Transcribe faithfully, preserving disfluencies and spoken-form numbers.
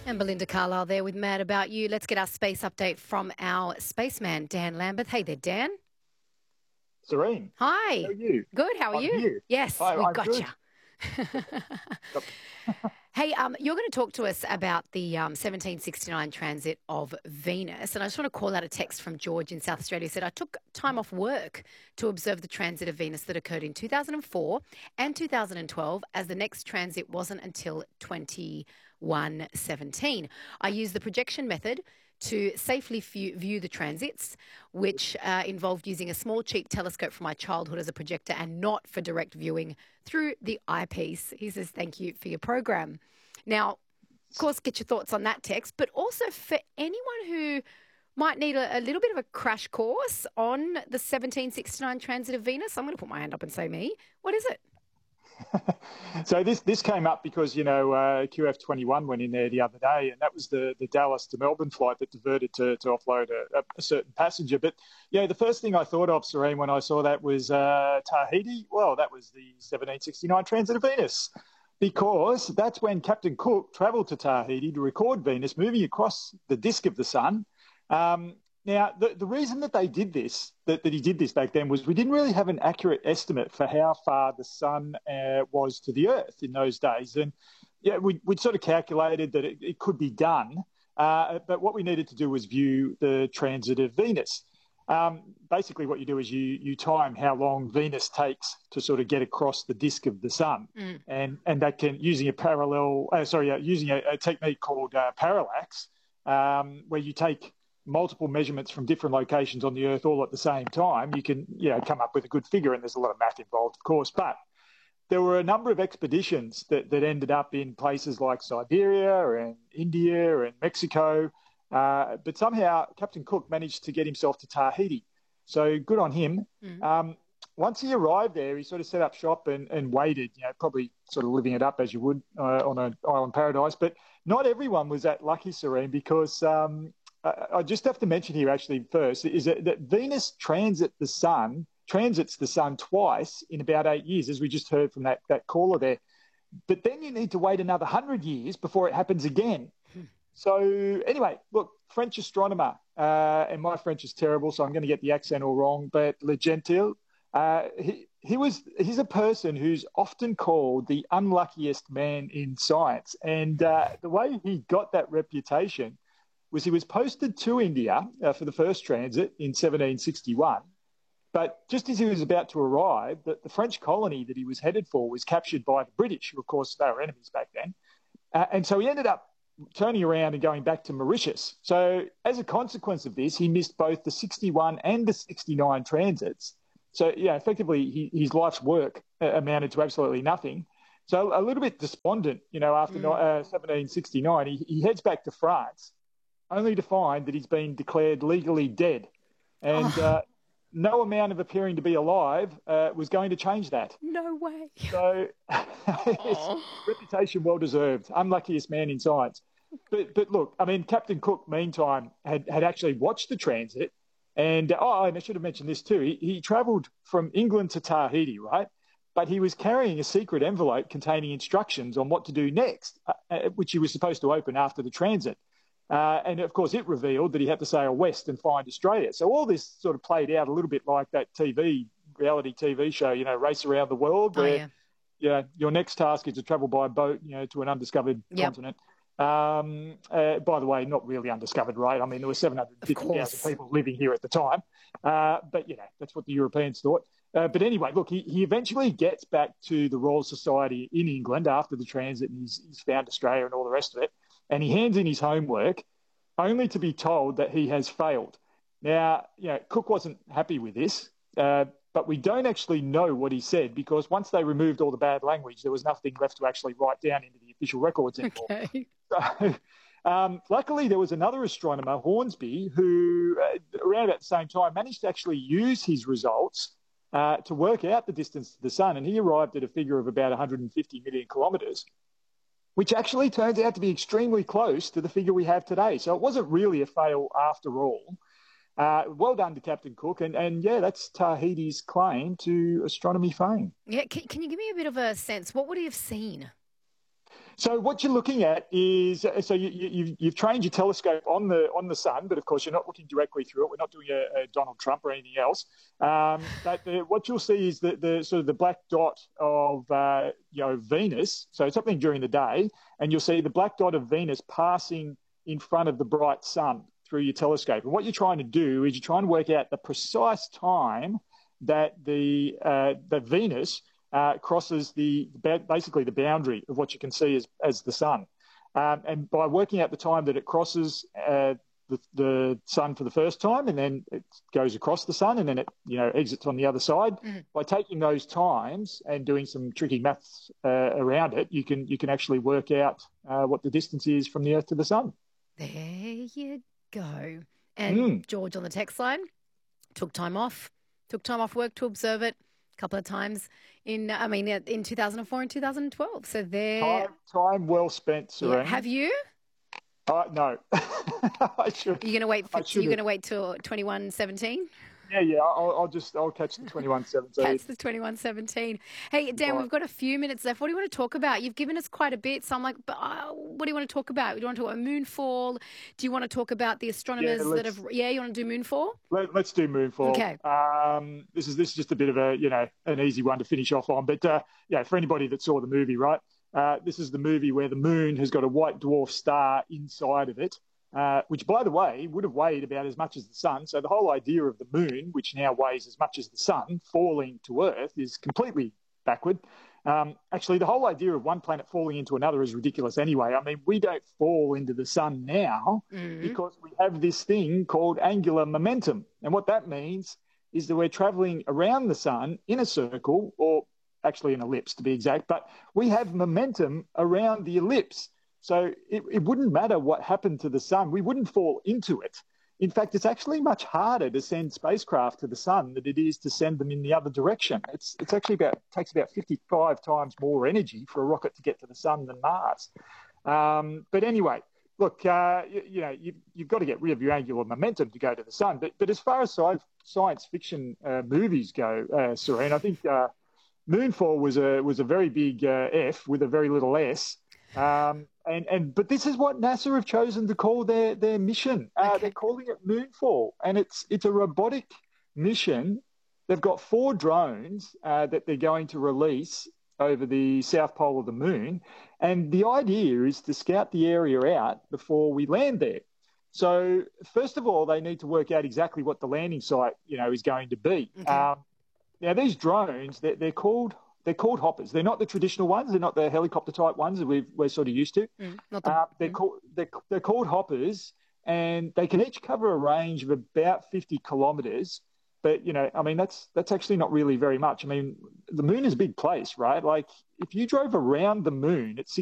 And Belinda Carlisle there with Mad About You. Let's get our space update from our spaceman, Dan Lambeth. Hey there, Dan. Serene, how Hi. are you? Good. How are I'm you? here. Yes, I, we I'm got you. good. Yep. Hey, um, you're going to talk to us about the um, seventeen sixty-nine transit of Venus. And I just want to call out a text from George in South Australia who said, I took time off work to observe the transit of Venus that occurred in two thousand four and two thousand twelve, as the next transit wasn't until twenty-one seventeen. I used the projection method to safely view, view the transits, which uh, involved using a small, cheap telescope from my childhood as a projector and not for direct viewing through the eyepiece. He says, thank you for your program. Now, of course, get your thoughts on that text, but also for anyone who might need a, a little bit of a crash course on the seventeen sixty-nine transit of Venus, I'm going to put my hand up and say me. What is it? So this this came up because, you know, uh, Q F twenty-one went in there the other day, and that was the, the Dallas to Melbourne flight that diverted to, to offload a, a certain passenger. But, yeah, the first thing I thought of, Serene, when I saw that was uh, Tahiti. Well, that was the seventeen sixty-nine transit of Venus, because that's when Captain Cook travelled to Tahiti to record Venus moving across the disk of the sun. Um, Now, the, the reason that they did this, that, that he did this back then, was we didn't really have an accurate estimate for how far the sun uh, was to the Earth in those days. And yeah, we, we'd sort of calculated that it, it could be done, uh, but what we needed to do was view the transit of Venus. Um, basically, what you do is you you time how long Venus takes to sort of get across the disk of the sun, Mm. and and that can using a parallel, uh, sorry, uh, using a, a technique called uh, parallax, um, where you take multiple measurements from different locations on the Earth all at the same time, you can, you know, come up with a good figure. And there's a lot of math involved, of course. But there were a number of expeditions that, that ended up in places like Siberia and India and Mexico. Uh, but somehow Captain Cook managed to get himself to Tahiti. So good on him. Mm. Um, once he arrived there, he sort of set up shop and, and waited, you know, probably sort of living it up as you would uh, on an island paradise. But not everyone was that lucky, Serene, because um, I just have to mention here actually first is that, that Venus transit the sun, transits the sun twice in about eight years, as we just heard from that, that caller there. But then you need to wait another one hundred years before it happens again. So anyway, look, French astronomer, uh, and my French is terrible, so I'm going to get the accent all wrong, but Le Gentil, uh, he, he was, he's a person who's often called the unluckiest man in science. And uh, the way he got that reputation was he was posted to India uh, for the first transit in seventeen sixty-one. But just as he was about to arrive, the, the French colony that he was headed for was captured by the British, who, of course, they were enemies back then. Uh, and so he ended up turning around and going back to Mauritius. So as a consequence of this, he missed both the sixty-one and the sixty-nine transits. So, yeah, effectively, he, his life's work uh, amounted to absolutely nothing. So a little bit despondent, you know, after Mm. uh, seventeen sixty-nine, he, he heads back to France, only to find that he's been declared legally dead. And Oh, uh, no amount of appearing to be alive uh, was going to change that. no way. So it's Oh. reputation well deserved. Unluckiest man in science. But but look, I mean, Captain Cook, meantime, had, had actually watched the transit. And, oh, and I should have mentioned this too. He, he travelled from England to Tahiti, right? But he was carrying a secret envelope containing instructions on what to do next, uh, which he was supposed to open after the transit. Uh, and of course, it revealed that he had to sail west and find Australia. So all this sort of played out a little bit like that T V, reality T V show, you know, Race Around the World, Oh, where yeah. you know, your next task is to travel by boat, you know, to an undiscovered Yep. continent. Um, uh, by the way, not really undiscovered, right? I mean, there were Of seven hundred fifty thousand course. people living here at the time. Uh, but, you know, that's what the Europeans thought. Uh, but anyway, look, he, he eventually gets back to the Royal Society in England after the transit, and he's, he's found Australia and all the rest of it. And he hands in his homework, only to be told that he has failed. Now, you know, Cook wasn't happy with this, uh, but we don't actually know what he said, because once they removed all the bad language, there was nothing left to actually write down into the official records anymore. Okay. So, um, luckily, there was another astronomer, Hornsby, who uh, around about the same time managed to actually use his results uh, to work out the distance to the sun, and he arrived at a figure of about one hundred fifty million kilometres, which actually turns out to be extremely close to the figure we have today. So it wasn't really a fail after all. Uh, well done to Captain Cook. And, and yeah, that's Tahiti's claim to astronomy fame. Yeah. Can, can you give me a bit of a sense? What would he have seen? So what you're looking at is so you, you, you've, you've trained your telescope on the on the sun, but of course you're not looking directly through it. We're not doing a, a Donald Trump or anything else. Um, but the, what you'll see is the, the sort of the black dot of uh, you know Venus. So it's happening during the day, and you'll see the black dot of Venus passing in front of the bright sun through your telescope. And what you're trying to do is you're trying to work out the precise time that the uh, the Venus Uh, crosses the basically the boundary of what you can see as, as the sun. Um, and by working out the time that it crosses uh, the, the sun for the first time, and then it goes across the sun, and then it you know exits on the other side, mm. by taking those times and doing some tricky maths uh, around it, you can you can actually work out uh, what the distance is from the Earth to the sun. There you go. And mm. George on the text line took time off, took time off work to observe it a couple of times in, I mean, in two thousand four and two thousand twelve. So there. Time, time well spent, Serene. Yeah. Have you? Uh, no. I should. You're going to wait. For, you're going to wait till twenty-one seventeen. Yeah, yeah. I'll, I'll just I'll catch the twenty-one seventeen. Catch the twenty-one seventeen. Hey, Dan, right. We've got a few minutes left. What do you want to talk about? You've given us quite a bit. So I'm like, but, uh, what do you want to talk about? Do you want to talk about moonfall? Do you want to talk about the astronomers yeah, that have? Yeah, you want to do moonfall? Let, let's do moonfall. Okay. Um, this is this is just a bit of a you know an easy one to finish off on, but uh, yeah, for anybody that saw the movie, right? Uh, this is the movie where the moon has got a white dwarf star inside of it. Uh, which, by the way, would have weighed about as much as the sun. So the whole idea of the moon, which now weighs as much as the sun, falling to Earth is completely backward. Um, actually, the whole idea of one planet falling into another is ridiculous anyway. I mean, we don't fall into the sun now mm-hmm. because we have this thing called angular momentum. And what that means is that we're travelling around the sun in a circle, or actually an ellipse to be exact, but we have momentum around the ellipse. So it, it wouldn't matter what happened to the sun. We wouldn't fall into it. In fact, it's actually much harder to send spacecraft to the sun than it is to send them in the other direction. It's it's actually about takes about fifty-five times more energy for a rocket to get to the sun than Mars. Um, but anyway, look, uh, you, you know, you, you've got to get rid of your angular momentum to go to the sun. But but as far as sci- science fiction uh, movies go, uh, Serene, I think uh, Moonfall was a was a very big uh, F with a very little S. Um, and, and but this is what NASA have chosen to call their their mission. Uh, okay. They're calling it Moonfall, and it's it's a robotic mission. They've got four drones uh, that they're going to release over the south pole of the moon, and the idea is to scout the area out before we land there. So first of all, they need to work out exactly what the landing site, you know, is going to be. Okay. Um, now these drones, they're, they're called. They're called hoppers. They're not the traditional ones. They're not the helicopter type ones that we've, we're sort of used to. Mm, not the, uh, they're, mm. called, they're, they're called hoppers, and they can each cover a range of about fifty kilometres. But, you know, I mean, that's that's actually not really very much. I mean, the moon is a big place, right? Like, if you drove around the moon at six